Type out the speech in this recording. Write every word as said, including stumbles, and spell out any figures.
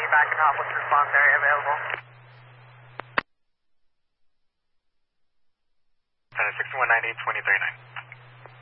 back and top, what's the response area available? Center six one nine eight two three nine.